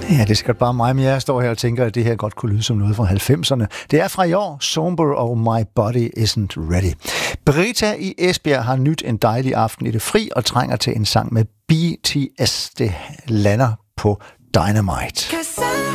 Ja, det er sikkert bare mig, men jeg står her og tænker, at det her godt kunne lyde som noget fra 90'erne. Det er fra i år, Somber og My Body Isn't Ready. Brita i Esbjerg har nyt en dejlig aften i det fri og trænger til en sang med BTS. Det lander på Dynamite.